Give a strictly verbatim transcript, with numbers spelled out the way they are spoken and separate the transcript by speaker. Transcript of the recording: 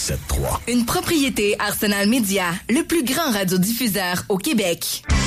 Speaker 1: sept trois.
Speaker 2: Une propriété Arsenal Média, le plus grand radiodiffuseur au Québec.